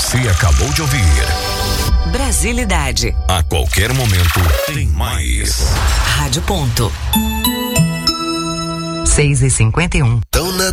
Você acabou de ouvir Brasilidade. A qualquer momento tem mais. Rádio Ponto. 6h51.